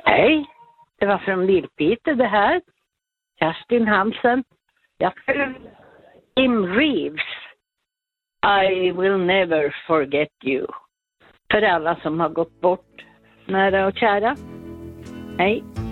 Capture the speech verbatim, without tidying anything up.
Hej, det var från Lillpite det här. Kerstin Hansen. Jag följer Jim Reeves. I will never forget you. För alla som har gått bort nära och kära. Hej.